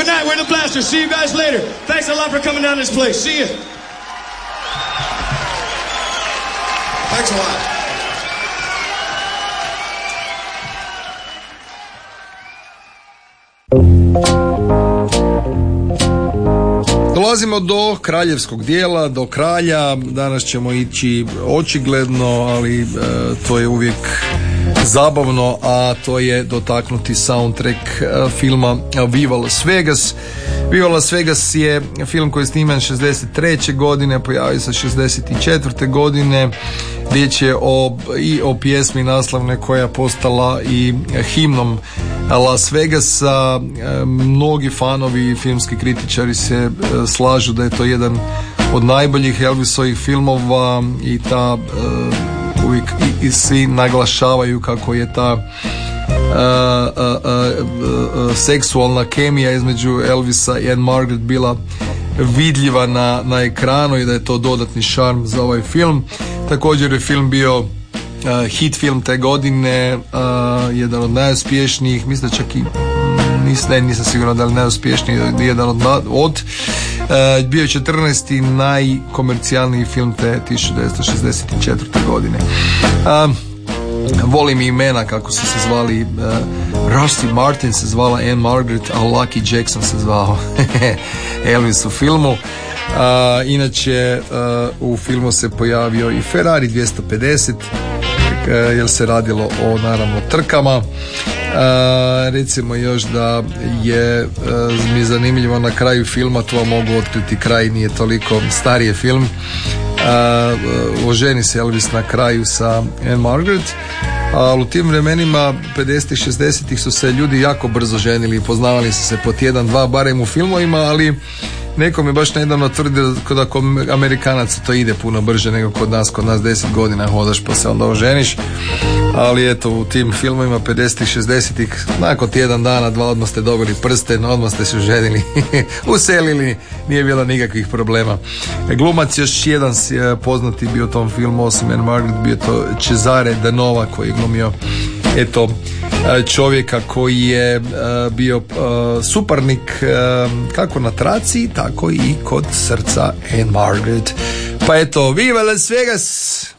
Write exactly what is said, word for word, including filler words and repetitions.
Good night, we're the Blasters. See you guys later. Thanks a lot for coming down this place. See you. Thanks a lot. Dolazimo do kraljevskog dijela, do kralja. Danas ćemo ići očigledno, ali e, to je uvijek zabavno, a to je dotaknuti soundtrack e, filma Viva Las Vegas. Viva Las Vegas je film koji je sniman šezdeset treće godine, pojavio se šezdeset četvrte godine. Riječ je o, i o pjesmi naslovne koja je postala i himnom Las Vegasa. Mnogi fanovi i filmski kritičari se slažu da je to jedan od najboljih Elvisovih filmova i ta uvijek i, i svi naglašavaju kako je ta Uh, uh, uh, uh, seksualna kemija između Elvisa i Anne Margaret bila vidljiva na, na ekranu i da je to dodatni šarm za ovaj film. Također je film bio uh, hit film te godine, uh, jedan od najuspješnijih, mislim da čak i nis, ne, nisam siguran da li najuspješniji, jedan od, od uh, bio je četrnaesti najkomercijalniji film te tisuću devetsto šezdeset četvrte godine. uh, Volim imena kako su se zvali. uh, Rusty Martin se zvala Anne Margaret, a Lucky Jackson se zvao Elvis u filmu. uh, Inače uh, u filmu se pojavio i Ferrari dvjesto pedeset, uh, jer se radilo o naravno trkama. uh, Recimo još da je uh, mi zanimljivo na kraju filma, to vam mogu otkriti, kraj nije toliko starije film. Uh, oženi se Elvis na kraju sa Anne Margaret, ali u tim vremenima pedesetih šezdesetih su se ljudi jako brzo ženili i poznavali su se po tjedan, dva, barem u filmovima, ali neko mi baš nedavno tvrdi da kod Amerikanaca to ide puno brže nego kod nas. Kod nas deset godina hodaš pa se onda oženiš, ali eto u tim filmovima pedesetih šezdesetih nakon tjedan dana, dva, odmah ste dobili prsten, odmah ste se oženili uselili, nije bilo nikakvih problema. Glumac još jedan poznati bio u tom filmu osim Anne Margaret, bio to Cesare Danova koji je glumio eto čovjeka koji je uh, bio uh, suparnik uh, kako na traci, tako i kod srca Anne Margaret. Pa eto, Viva Las Vegas!